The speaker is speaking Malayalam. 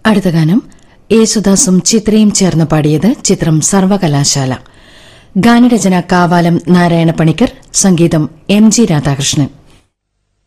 അടുത്ത ഗാനം യേശുദാസും ചിത്രയും ചേർന്ന് പാടിയത്. ചിത്രം സർവകലാശാല. ഗാനരചന കാവാലം നാരായണ പണിക്കർ, സംഗീതം എം ജി രാധാകൃഷ്ണൻ.